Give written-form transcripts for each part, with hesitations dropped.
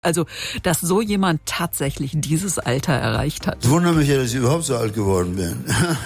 Also, dass so jemand tatsächlich dieses Alter erreicht hat. Ich wundere mich ja, dass ich überhaupt so alt geworden bin.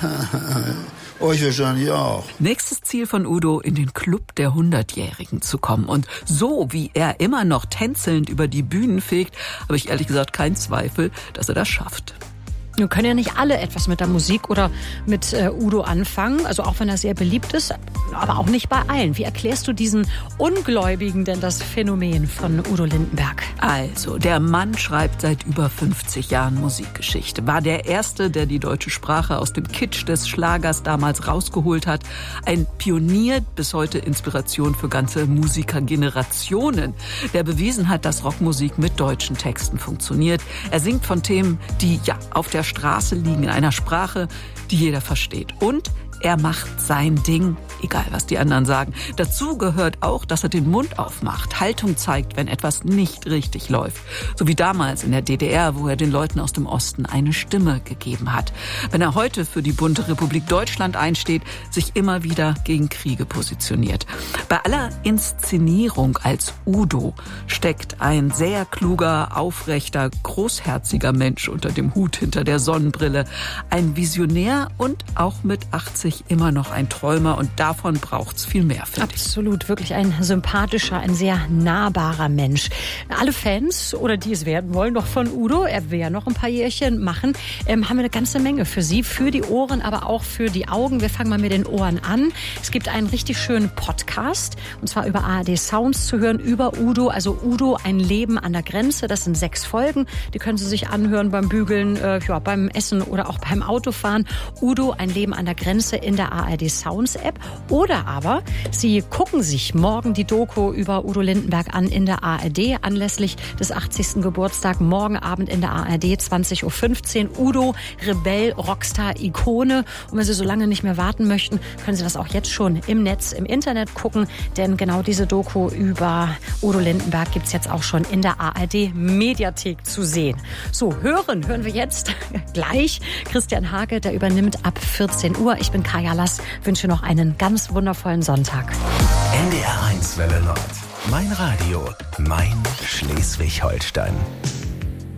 Euch wahrscheinlich auch. Nächstes Ziel von Udo, in den Club der 100-Jährigen zu kommen. Und so wie er immer noch tänzelnd über die Bühnen fegt, habe ich ehrlich gesagt keinen Zweifel, dass er das schafft. Nun können ja nicht alle etwas mit der Musik oder mit Udo anfangen, also auch wenn er sehr beliebt ist, aber auch nicht bei allen. Wie erklärst du diesen Ungläubigen denn das Phänomen von Udo Lindenberg? Also, der Mann schreibt seit über 50 Jahren Musikgeschichte, war der Erste, der die deutsche Sprache aus dem Kitsch des Schlagers damals rausgeholt hat. Ein Pionier, bis heute Inspiration für ganze Musikergenerationen, der bewiesen hat, dass Rockmusik mit deutschen Texten funktioniert. Er singt von Themen, die ja auf der Straße liegen, in einer Sprache, die jeder versteht. Und er macht sein Ding, egal was die anderen sagen. Dazu gehört auch, dass er den Mund aufmacht, Haltung zeigt, wenn etwas nicht richtig läuft. So wie damals in der DDR, wo er den Leuten aus dem Osten eine Stimme gegeben hat. Wenn er heute für die bunte Republik Deutschland einsteht, sich immer wieder gegen Kriege positioniert. Bei aller Inszenierung als Udo steckt ein sehr kluger, aufrechter, großherziger Mensch unter dem Hut hinter der Sonnenbrille. Ein Visionär und auch mit 80 immer noch ein Träumer, und davon braucht's viel mehr, finde ich. Absolut, wirklich ein sympathischer, ein sehr nahbarer Mensch. Alle Fans oder die es werden wollen, noch von Udo, er will ja noch ein paar Jährchen machen, haben wir eine ganze Menge für Sie, für die Ohren, aber auch für die Augen. Wir fangen mal mit den Ohren an. Es gibt einen richtig schönen Podcast, und zwar über ARD Sounds zu hören, über Udo, also Udo, ein Leben an der Grenze. Das sind 6 Folgen, die können Sie sich anhören beim Bügeln, beim Essen oder auch beim Autofahren. Udo, ein Leben an der Grenze in der ARD Sounds App. Oder aber Sie gucken sich morgen die Doku über Udo Lindenberg an in der ARD anlässlich des 80. Geburtstags. Morgen Abend in der ARD 20.15 Uhr. Udo, Rebell, Rockstar, Ikone. Und wenn Sie so lange nicht mehr warten möchten, können Sie das auch jetzt schon im Netz, im Internet gucken. Denn genau diese Doku über Udo Lindenberg gibt es jetzt auch schon in der ARD Mediathek zu sehen. So, hören wir jetzt gleich Christian Hake, der übernimmt ab 14 Uhr. Ich bin Kaya Lass, wünsche noch einen ganz wundervollen Sonntag. NDR 1 Welle Nord. Mein Radio, mein Schleswig-Holstein.